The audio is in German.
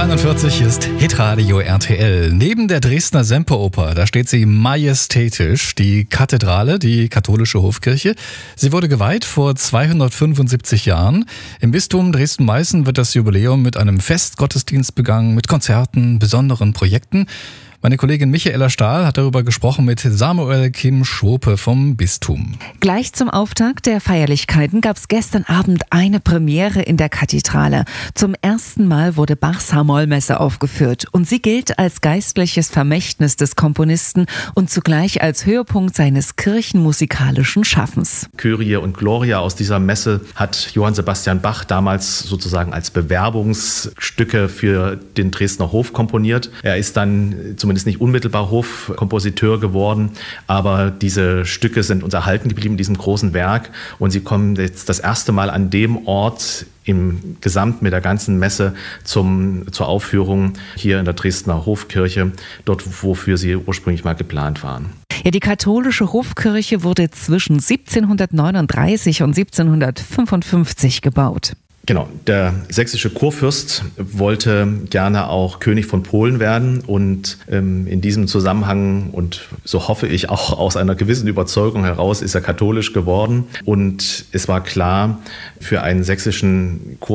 8.41 Uhr, hier ist Hitradio RTL. Neben der Dresdner Semperoper, da steht sie majestätisch, die Kathedrale, die katholische Hofkirche. Sie wurde geweiht vor 275 Jahren. Im Bistum Dresden-Meißen wird das Jubiläum mit einem Festgottesdienst begangen, mit Konzerten, besonderen Projekten. Meine Kollegin Michaela Stahl hat darüber gesprochen mit Samuel Kim Schwope vom Bistum. Gleich zum Auftakt der Feierlichkeiten gab es gestern Abend eine Premiere in der Kathedrale. Zum ersten Mal wurde Bachs H-Moll-Messe aufgeführt und sie gilt als geistliches Vermächtnis des Komponisten und zugleich als Höhepunkt seines kirchenmusikalischen Schaffens. Kyrie und Gloria aus dieser Messe hat Johann Sebastian Bach damals sozusagen als Bewerbungsstücke für den Dresdner Hof komponiert. Er ist dann zumindest nicht unmittelbar Hofkompositeur geworden, aber diese Stücke sind uns erhalten geblieben in diesem großen Werk und sie kommen jetzt das erste Mal an dem Ort im Gesamt mit der ganzen Messe zur Aufführung hier in der Dresdner Hofkirche, dort wofür sie ursprünglich mal geplant waren. Ja, die katholische Hofkirche wurde zwischen 1739 und 1755 gebaut. Genau, der sächsische Kurfürst wollte gerne auch König von Polen werden und in diesem Zusammenhang und so hoffe ich auch aus einer gewissen Überzeugung heraus ist er katholisch geworden und es war klar, für einen sächsischen